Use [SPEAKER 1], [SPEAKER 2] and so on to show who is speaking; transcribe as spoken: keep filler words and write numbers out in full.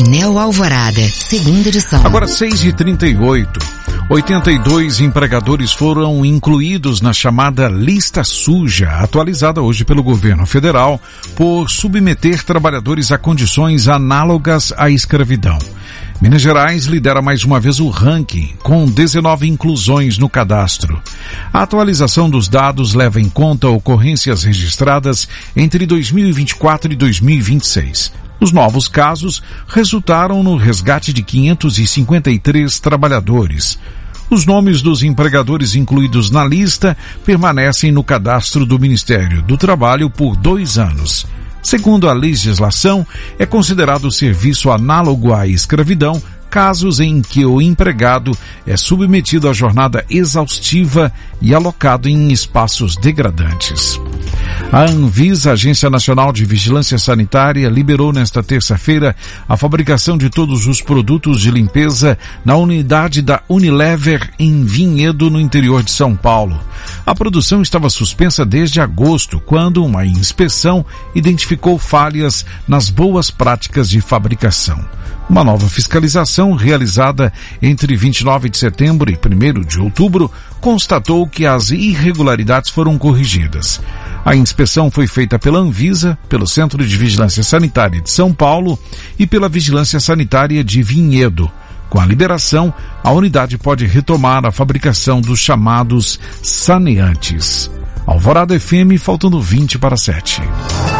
[SPEAKER 1] Anel Alvorada, segunda edição.
[SPEAKER 2] Agora seis e trinta e oito. oitenta e dois empregadores foram incluídos na chamada lista suja, atualizada hoje pelo governo federal, por submeter trabalhadores a condições análogas à escravidão. Minas Gerais lidera mais uma vez o ranking, com dezenove inclusões no cadastro. A atualização dos dados leva em conta ocorrências registradas entre dois mil e vinte e quatro e dois mil e vinte e seis. Os novos casos resultaram no resgate de quinhentos e cinquenta e três trabalhadores. Os nomes dos empregadores incluídos na lista permanecem no cadastro do Ministério do Trabalho por dois anos. Segundo a legislação, é considerado serviço análogo à escravidão casos em que o empregado é submetido à jornada exaustiva e alocado em espaços degradantes. A Anvisa, Agência Nacional de Vigilância Sanitária, liberou nesta terça-feira a fabricação de todos os produtos de limpeza na unidade da Unilever em Vinhedo, no interior de São Paulo. A produção estava suspensa desde agosto, quando uma inspeção identificou falhas nas boas práticas de fabricação. Uma nova fiscalização realizada entre vinte e nove de setembro e primeiro de outubro constatou que as irregularidades foram corrigidas. A inspeção foi feita pela Anvisa, pelo Centro de Vigilância Sanitária de São Paulo e pela Vigilância Sanitária de Vinhedo. Com a liberação, a unidade pode retomar a fabricação dos chamados saneantes. Alvorada F M, faltando vinte para sete.